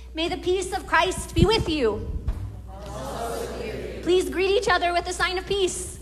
May the peace of Christ be with you. Please greet each other with a sign of peace.